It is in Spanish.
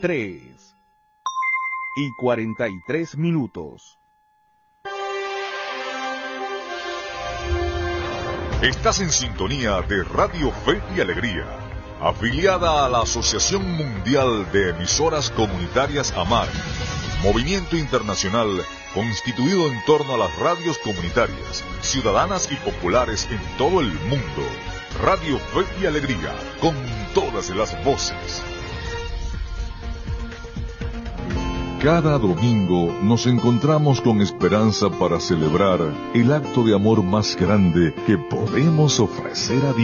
3:43. Estás en sintonía de Radio Fe y Alegría, afiliada a la Asociación Mundial de Emisoras Comunitarias AMAR, movimiento internacional constituido en torno a las radios comunitarias, ciudadanas y populares en todo el mundo. Radio Fe y Alegría, con todas las voces. Cada domingo nos encontramos con esperanza para celebrar el acto de amor más grande que podemos ofrecer a Dios.